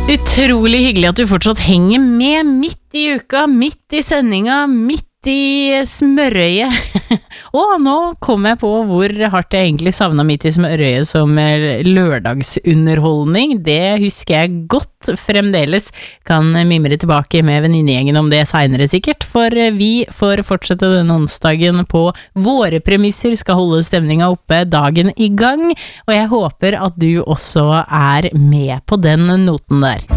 Utrolig hyggelig at du fortsatt henger med midt i uka, midt i sendinga, midt i smørøyet. Og nå kom jeg på hvor hardt jeg egentlig savnet midt i smørøyet som lørdagsunderholdning. Det husker jeg godt fremdeles. Kan mimre tilbake med venninnegjengen om det senere sikkert, for vi får fortsette denne onsdagen på våre premisser, skal holde stemninga oppe dagen i gang, og jeg håper at du også er med på den noten der.